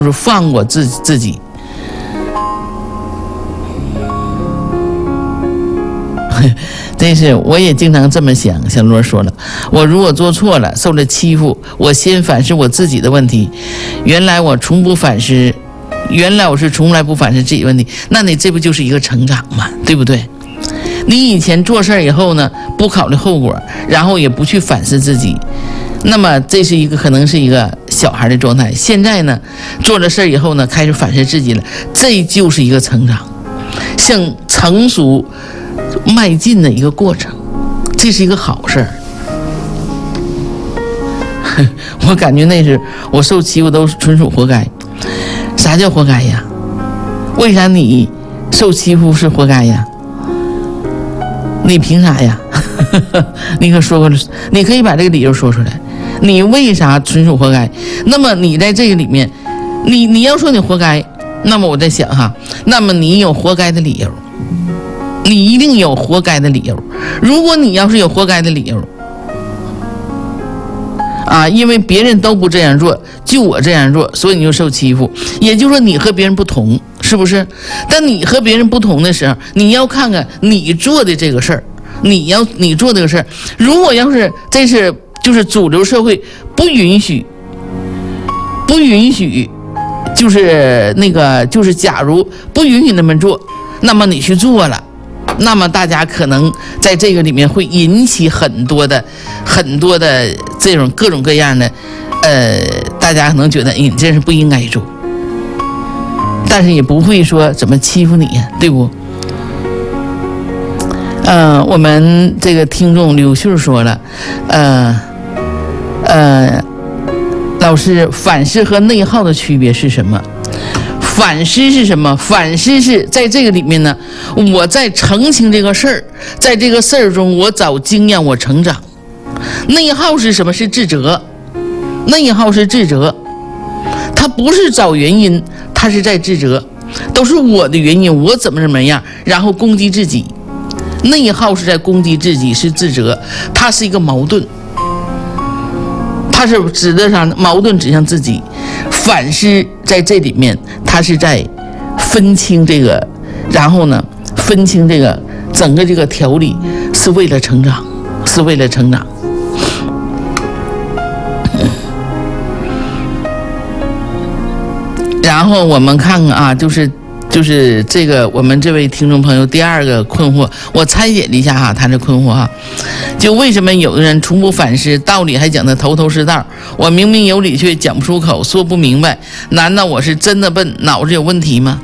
就是放过自己。这是我也经常这么想。小罗说了，我如果做错了，受了欺负，我先反思我自己的问题。原来我从不反思，原来我是从来不反思自己问题。那你这不就是一个成长吗？对不对？你以前做事以后呢，不考虑后果，然后也不去反思自己，那么这是一个可能是一个小孩的状态。现在呢，做了事以后呢，开始反思自己了，这就是一个成长，向成熟迈进的一个过程，这是一个好事儿。我感觉那是我受欺负都纯属活该。啥叫活该呀？为啥你受欺负是活该呀？你凭啥呀？你可说过，你可以把这个理由说出来。你为啥纯属活该？那么你在这个里面，你要说你活该，那么我在想哈，那么你有活该的理由，你一定有活该的理由。如果你要是有活该的理由啊，因为别人都不这样做，就我这样做，所以你就受欺负。也就是说你和别人不同，是不是？但你和别人不同的时候，你要看看你做的这个事儿，你做这个事儿，如果要是这是就是主流社会不允许，就是那个就是假如不允许那么做，那么你去做了，那么大家可能在这个里面会引起很多的这种各种各样的大家可能觉得你这是不应该做，但是也不会说怎么欺负你呀，对不？我们这个听众刘秀说了，老师，反思和内耗的区别是什么？反思是什么？反思是在这个里面呢，我在澄清这个事儿，在这个事儿中我找经验，我成长。内耗是什么？是自责。内耗是自责，他不是找原因，他是在自责，都是我的原因，我怎么样，然后攻击自己。内耗是在攻击自己，是自责，它是一个矛盾，它是指的上矛盾指向自己。反思在这里面，它是在分清这个，然后呢，分清这个整个这个条理，是为了成长，是为了成长。然后我们看看啊，就是这个我们这位听众朋友第二个困惑，我拆解了一下哈，他的困惑哈，就为什么有的人从不反思，道理还讲得头头是道，我明明有理却讲不出口，说不明白，难道我是真的笨，脑子有问题吗？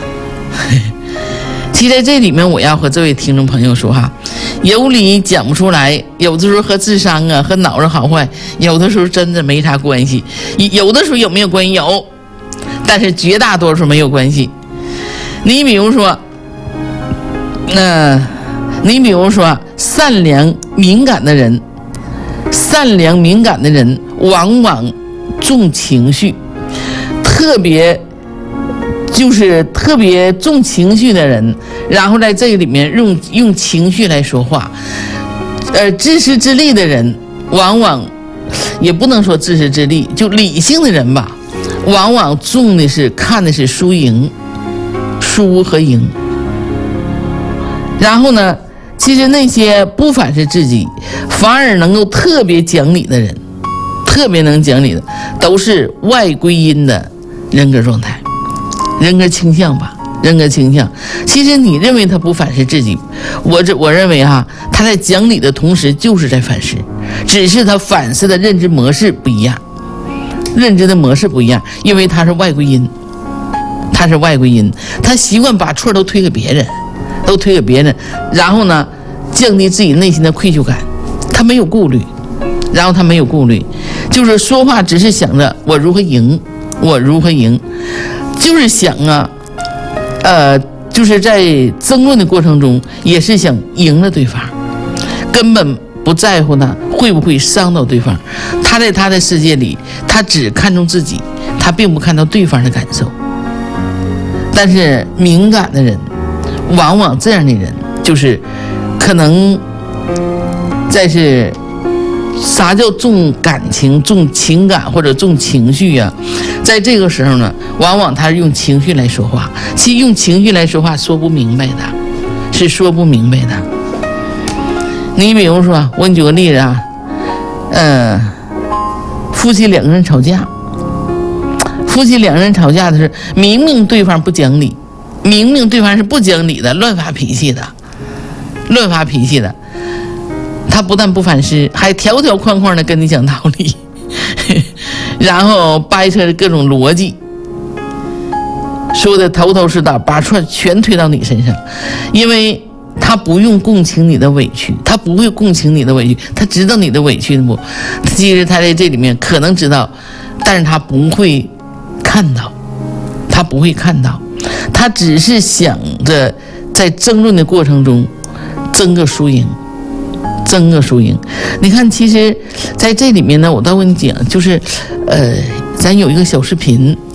其实在这里面我要和这位听众朋友说哈，有理讲不出来，有的时候和智商啊和脑子好坏有的时候真的没啥关系，有的时候有没有关系？有，但是绝大多数没有关系。你比如说善良敏感的人往往重情绪，特别重情绪的人，然后在这个里面用情绪来说话。自私自利的人往往也不能说自私自利，就理性的人吧，往往看的是输赢，输和赢。然后呢，其实那些不反思自己反而能够特别讲理的人，特别能讲理的，都是外归因的人格状态，人格倾向吧，人格倾向。其实你认为他不反思自己，我认为哈，他在讲理的同时就是在反思，只是他反思的认知模式不一样，因为他是外归因，他习惯把错都推给别人，然后呢，降低自己内心的愧疚感，他没有顾虑，就是说话只是想着我如何赢，就是想啊，就是在争论的过程中也是想赢了对方，根本不在乎呢会不会伤到对方。他在他的世界里，他只看重自己，他并不看到对方的感受。但是敏感的人，往往这样的人就是可能啥叫重感情、重情感或者重情绪啊？ 在这个时候呢，往往他是用情绪来说话，其实用情绪来说话说不明白的，是说不明白的。你比如说，我给你举个例子啊，夫妻两个人吵架，的是明明对方不讲理，明明对方是不讲理的，乱发脾气的，他不但不反思，还条条框框的跟你讲道理，然后掰扯各种逻辑，说的头头是道，把错全推到你身上，因为他不用共情你的委屈，他不会共情你的委屈，他知道你的委屈不？其实他在这里面可能知道，但是他不会看到，他只是想着在争论的过程中争个输赢。你看，其实在这里面呢，我倒跟你讲，就是咱有一个小视频，